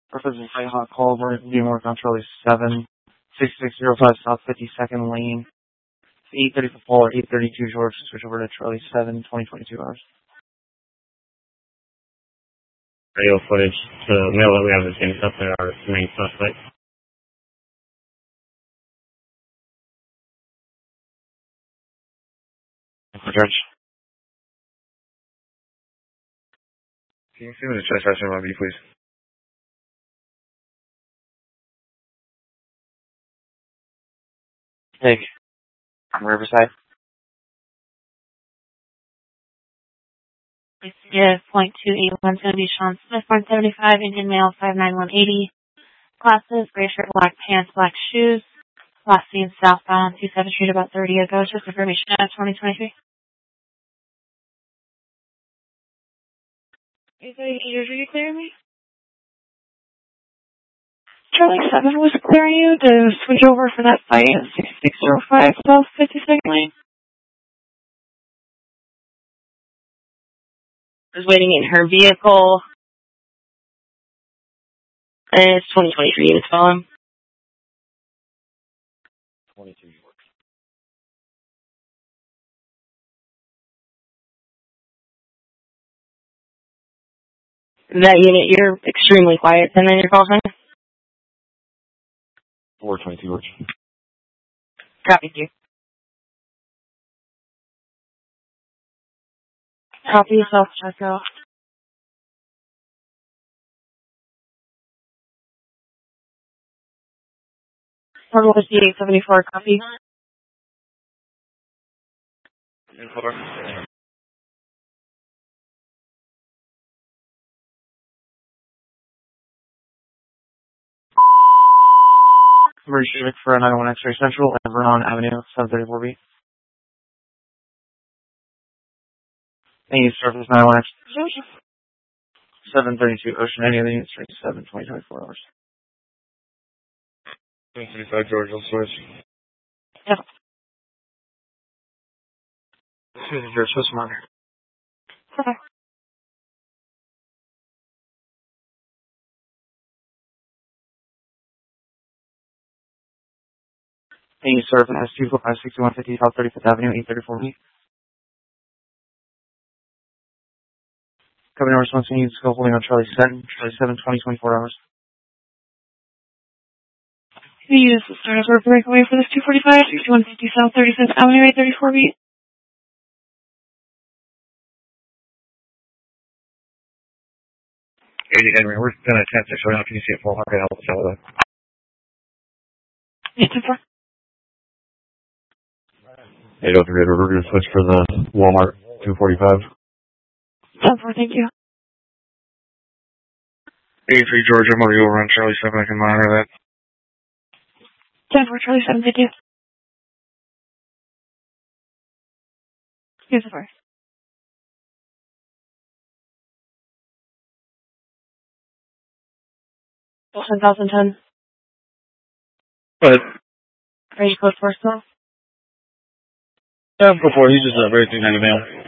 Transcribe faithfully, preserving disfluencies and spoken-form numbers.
Representative Hot call. We're doing work on Charlie seven, six six zero five South fifty-second Lane. It's eight thirty for Paul or eight thirty-two George. Switch over to Charlie seven, twenty twenty-two hours. Radio footage to the mail that we have is getting up there, our main suspect. George. Can you see me the chest session on me, please? Hey, I'm Riverside. Yeah, point two eight one is going to be Sean Smith, one seventy-five, Indian male, five nine one eighty. Glasses, gray shirt, black pants, black shoes. Last seen southbound, two seventh Street, about thirty ago. Just information at twenty twenty-three. Is there any ears? Are you clearing me? Charlie seven was clearing you to switch over for that fight at six six zero five South fifty-second Lane. Was waiting in her vehicle. And it's twenty twenty-three units following. twenty-two George. That unit, you're extremely quiet, and then your call sign? four twenty-two George. Copy, you. Copy yourself, check out. Total is eight seventy-four, copy. Emergency Civic for nine one X-ray Central at Vernon Avenue, seven thirty-four B. Thank you, Surface nine one X. seven thirty-two Ocean, any other units, range seven, twenty twenty-four hours. seven thirty-five George, I'll switch. Yep. Susan George, switch monitor. Okay. Thank you, Surface S two five sixty-one fifty South thirty-fifth Avenue, eight thirty-four B. Company response needs still holding on Charlie seven, Charlie seven, twenty twenty-four hours. We use the start of our breakaway for this two forty-five, sixty-one fifty South thirty-fifth Avenue, eight thirty-four B. eighty Henry, we're going to attempt to show now. Can you see it full? Okay, I'll tell that. eight ten four. eight oh three, we're going to switch for the Walmart two forty-five. ten four, thank you. eighty-three George, I'm already over on Charlie seven. I can monitor that. ten four, Charlie seven, thank you. Here's the first. ten thousand ten. Go ahead. Are you close first now? Yeah, go for it. He's just uh, very thing on the mail.